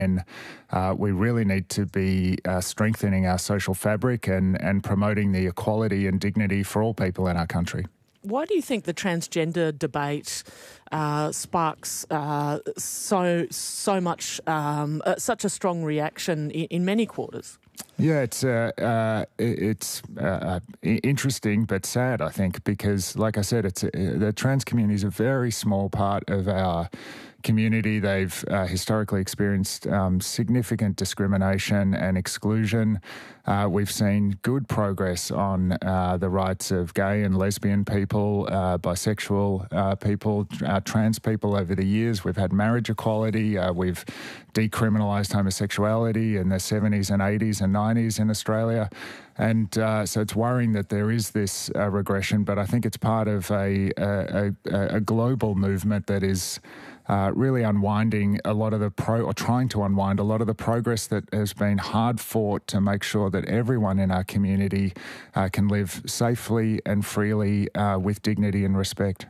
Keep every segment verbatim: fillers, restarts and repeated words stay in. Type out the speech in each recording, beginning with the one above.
And uh, we really need to be uh, strengthening our social fabric and, and promoting the equality and dignity for all people in our country. Why do you think the transgender debate uh, sparks uh, so so much um, uh, such a strong reaction in, in many quarters? Yeah, it's uh, uh, it's uh, interesting but sad, I think, because, like I said, it's uh, the trans community is a very small part of our community. They've uh, historically experienced um, significant discrimination and exclusion. Uh, we've seen good progress on uh, the rights of gay and lesbian people, uh, bisexual uh, people, uh, trans people over the years. We've had marriage equality. Uh, we've decriminalised homosexuality in the seventies and eighties and nineties in Australia. And uh, so it's worrying that there is this uh, regression, but I think it's part of a, a, a, a global movement that is uh, really unwinding a lot of the pro, or trying to unwind a lot of the progress that has been hard fought to make sure that everyone in our community uh, can live safely and freely uh, with dignity and respect.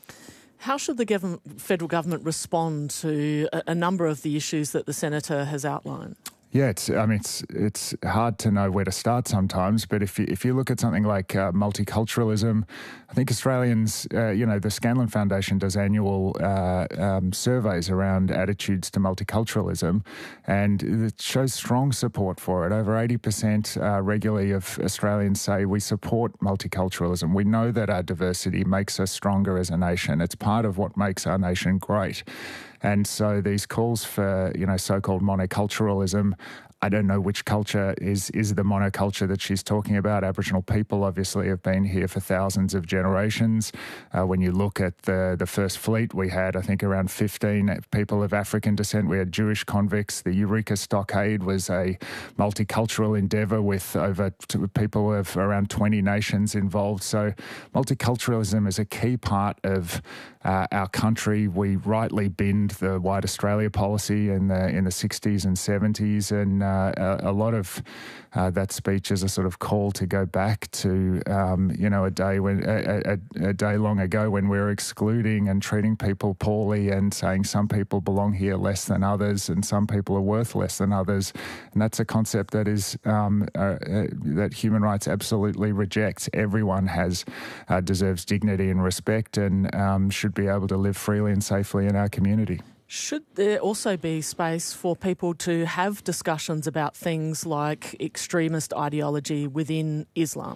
How should the government, federal government respond to a, a number of the issues that the Senator has outlined? Yeah, it's. I mean, it's it's hard to know where to start sometimes. But if you, if you look at something like uh, multiculturalism, I think Australians, uh, you know, the Scanlon Foundation does annual uh, um, surveys around attitudes to multiculturalism, and it shows strong support for it. Over eighty percent uh, regularly of Australians say we support multiculturalism. We know that our diversity makes us stronger as a nation. It's part of what makes our nation great. And so these calls for, you know, so-called monoculturalism, I don't know which culture is, is the monoculture that she's talking about. Aboriginal people obviously have been here for thousands of generations. Uh, when you look at the, the First Fleet, we had, I think, around fifteen people of African descent. We had Jewish convicts. The Eureka Stockade was a multicultural endeavour with over t- people of around twenty nations involved. So multiculturalism is a key part of uh, our country. We rightly binned the White Australia policy in the, in the sixties and seventies, and uh, Uh, a, a lot of uh, that speech is a sort of call to go back to, um, you know, a day when a, a, a day long ago when we were excluding and treating people poorly and saying some people belong here less than others and some people are worth less than others, and that's a concept that is um, uh, uh, that human rights absolutely rejects. Everyone has uh, deserves dignity and respect and um, should be able to live freely and safely in our community. Should there also be space for people to have discussions about things like extremist ideology within Islam?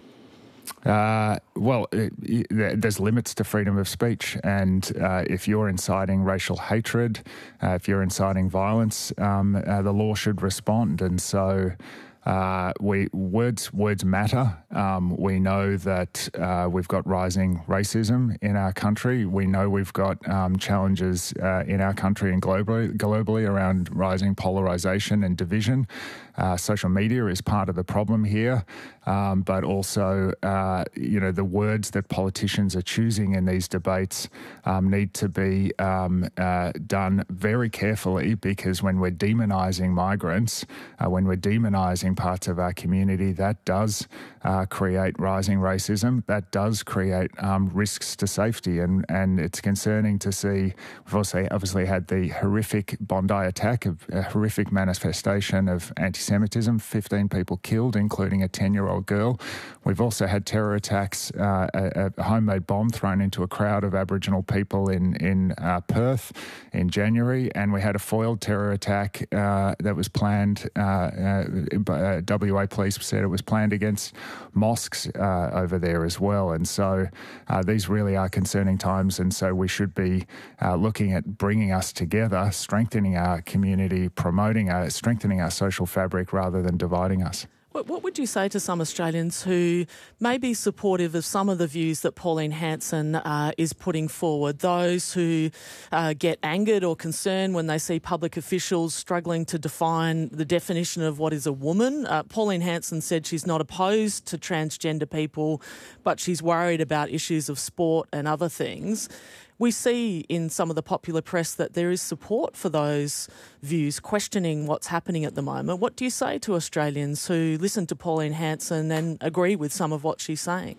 Uh, well, it, it, there's limits to freedom of speech, and uh, if you're inciting racial hatred, uh, if you're inciting violence, um, uh, the law should respond. And so Uh, we words words matter. Um, we know that uh, we've got rising racism in our country. We know we've got um, challenges uh, in our country and globally, globally around rising polarisation and division. Uh, social media is part of the problem here, um, but also, uh, you know, the words that politicians are choosing in these debates um, need to be um, uh, done very carefully, because when we're demonising migrants, uh, when we're demonising parts of our community, that does uh, create rising racism, that does create um, risks to safety, and, and it's concerning to see. We've also obviously had the horrific Bondi attack, a horrific manifestation of anti-Semitism, fifteen people killed, including a ten-year-old girl. We've also had terror attacks, uh, a, a homemade bomb thrown into a crowd of Aboriginal people in, in uh, Perth in January, and we had a foiled terror attack uh, that was planned, uh, uh, by, uh, W A Police said it was planned against mosques uh, over there as well. And so uh, these really are concerning times, and so we should be uh, looking at bringing us together, strengthening our community, promoting our, strengthening our social fabric rather than dividing us. What would you say to some Australians who may be supportive of some of the views that Pauline Hanson uh, is putting forward, those who uh, get angered or concerned when they see public officials struggling to define the definition of what is a woman? Uh, Pauline Hanson said she's not opposed to transgender people, but she's worried about issues of sport and other things. We see in some of the popular press that there is support for those views, questioning what's happening at the moment. What do you say to Australians who listen to Pauline Hanson and agree with some of what she's saying?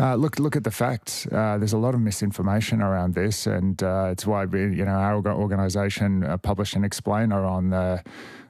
Uh, look, look at the facts. Uh, there's a lot of misinformation around this, and uh, it's why we, you know, our organisation uh, published an explainer on the